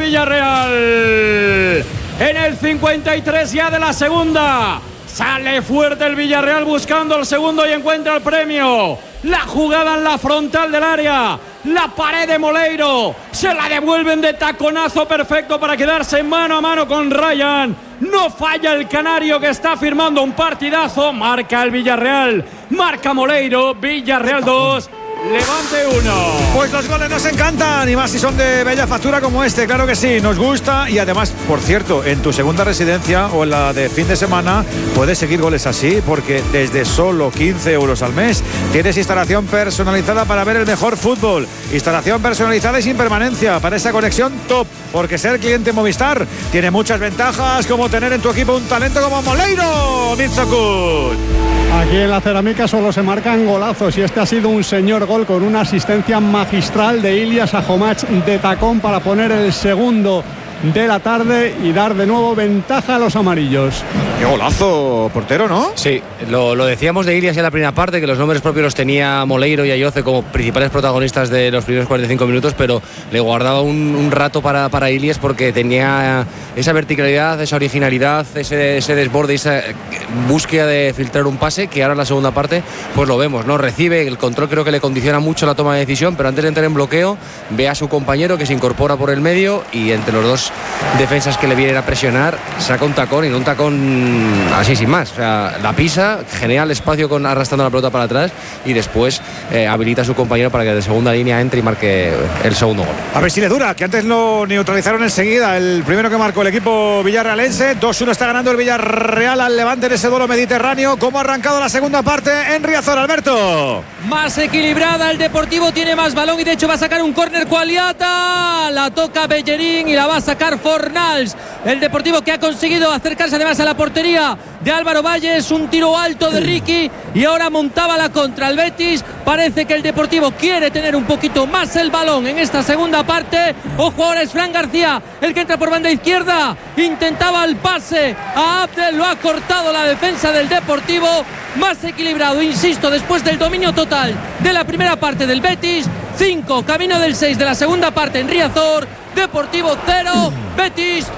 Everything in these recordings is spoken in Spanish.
Villarreal. En el 53 ya de la segunda. Sale fuerte el Villarreal buscando el segundo y encuentra el premio. La jugada en la frontal del área. La pared de Moleiro. Se la devuelven de taconazo perfecto para quedarse mano a mano con Ryan. No falla el canario que está firmando un partidazo. Marca el Villarreal. Marca Moleiro. Villarreal 2. Levante 1. Pues los goles nos encantan y más si son de bella factura como este, claro que sí, nos gusta. Y además, por cierto, en tu segunda residencia o en la de fin de semana puedes seguir goles así, porque desde solo 15 euros al mes tienes instalación personalizada para ver el mejor fútbol. Instalación personalizada y sin permanencia para esa conexión top, porque ser cliente Movistar tiene muchas ventajas, como tener en tu equipo un talento como Moleiro. Mitzokut. Aquí en la Cerámica solo se marcan golazos y este ha sido un señor gol con una asistencia magistral de Ilyas Ahomach de tacón para poner el segundo de la tarde y dar de nuevo ventaja a los amarillos. Qué golazo, portero, ¿no? Sí, lo decíamos de Ilyas en la primera parte, que los nombres propios los tenía Moleiro y Ayoce como principales protagonistas de los primeros 45 minutos, pero le guardaba un rato para Ilyas porque tenía esa verticalidad, esa originalidad, ese desborde, esa búsqueda de filtrar un pase, que ahora en la segunda parte pues lo vemos, ¿no? Recibe, el control creo que le condiciona mucho la toma de decisión, pero antes de entrar en bloqueo ve a su compañero que se incorpora por el medio y entre los dos defensas que le vienen a presionar saca un tacón, y no un tacón así sin más, o sea, la pisa, genera el espacio arrastrando la pelota para atrás y después habilita a su compañero para que de segunda línea entre y marque el segundo gol. A ver si le dura, que antes lo neutralizaron enseguida, el primero que marcó el equipo villarrealense. 2-1 está ganando el Villarreal al Levante en ese duelo mediterráneo. ¿Cómo ha arrancado la segunda parte en Riazor, Alberto? Más equilibrada, el Deportivo tiene más balón y de hecho va a sacar un córner Cualiata, la toca Bellerín y la va a sacar Fornals. El Deportivo que ha conseguido acercarse además a la portería de Álvaro Valles, un tiro alto de Ricky y ahora montaba la contra el Betis. Parece que el Deportivo quiere tener un poquito más el balón en esta segunda parte. Ojo, ahora es Fran García el que entra por banda izquierda, intentaba el pase a Abdel, lo ha cortado la defensa del Deportivo. Más equilibrado, insisto, después del dominio total de la primera parte del Betis. 5, camino del 6 de la segunda parte en Riazor. Deportivo 0, Betis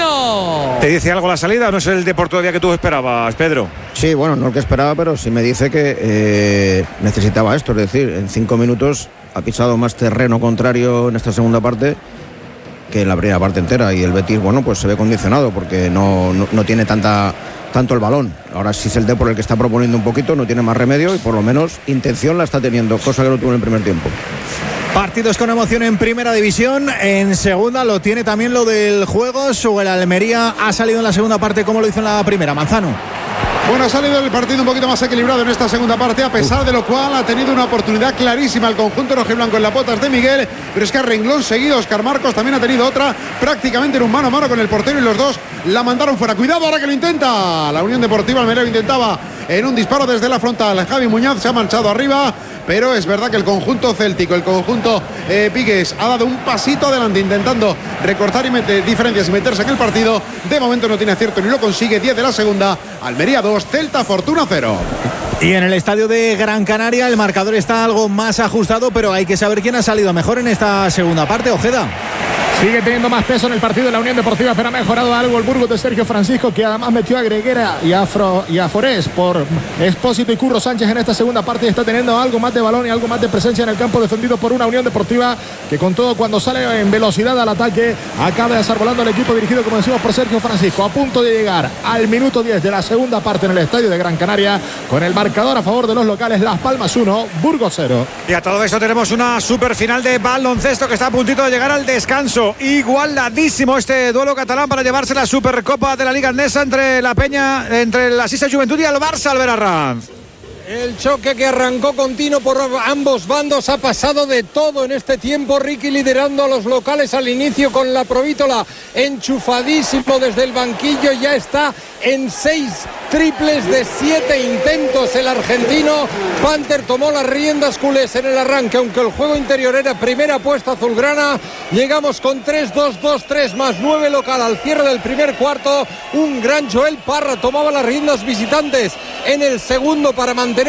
1. ¿Te dice algo la salida o no es el Deportivo que tú esperabas, Pedro? Sí, bueno, no el que esperaba, pero sí me dice que necesitaba esto. Es decir, en 5 minutos ha pisado más terreno contrario en esta segunda parte que en la primera parte entera. Y el Betis, bueno, pues se ve condicionado porque no tiene tanto el balón. Ahora sí es el Depor el que está proponiendo un poquito, no tiene más remedio y por lo menos intención la está teniendo, cosa que no tuvo en el primer tiempo. Partidos con emoción en primera división, en segunda lo tiene también lo del juego. Sobre el Almería ha salido en la segunda parte como lo hizo en la primera. Manzano. Bueno, ha salido el partido un poquito más equilibrado en esta segunda parte, a pesar de lo cual ha tenido una oportunidad clarísima el conjunto rojiblanco en las botas de Miguel, pero es que a renglón seguido Óscar Marcos también ha tenido otra, prácticamente en un mano a mano con el portero y los dos la mandaron fuera. Cuidado ahora que lo intenta la Unión Deportiva Almería, lo intentaba en un disparo desde la frontal. Javi Muñoz se ha marchado arriba, pero es verdad que el conjunto céltico, el conjunto Pigues, ha dado un pasito adelante intentando recortar y meter diferencias y meterse en el partido. De momento no tiene acierto ni lo consigue. 10 de la segunda, Almería 2, Celta Fortuna 0. Y en el estadio de Gran Canaria el marcador está algo más ajustado, pero hay que saber quién ha salido mejor en esta segunda parte. Ojeda. Sigue teniendo más peso en el partido de la Unión Deportiva, pero ha mejorado algo el Burgos de Sergio Francisco, que además metió a Greguera y a Forés por Expósito y Curro Sánchez en esta segunda parte, y está teniendo algo más de balón y algo más de presencia en el campo, defendido por una Unión Deportiva que con todo, cuando sale en velocidad al ataque, acaba de estar volando el equipo dirigido, como decimos, por Sergio Francisco, a punto de llegar al minuto 10 de la segunda parte en el estadio de Gran Canaria, con el marcador a favor de los locales, Las Palmas 1, Burgos 0. Y a todo eso tenemos una super final de baloncesto que está a puntito de llegar al descanso. Igualadísimo este duelo catalán para llevarse la Supercopa de la Liga Endesa entre la Peña, entre la Sisa Juventud y el Barça, Albert Arranz. El choque que arrancó continuo por ambos bandos, ha pasado de todo en este tiempo. Ricky liderando a los locales al inicio con la Provítola, enchufadísimo desde el banquillo, ya está en 6 triples de 7 intentos el argentino. Panther tomó las riendas culés en el arranque, aunque el juego interior era primera apuesta azulgrana. Llegamos con 3-2-2-3 más 9 local al cierre del primer cuarto. Un gran Joel Parra tomaba las riendas visitantes en el segundo para mantener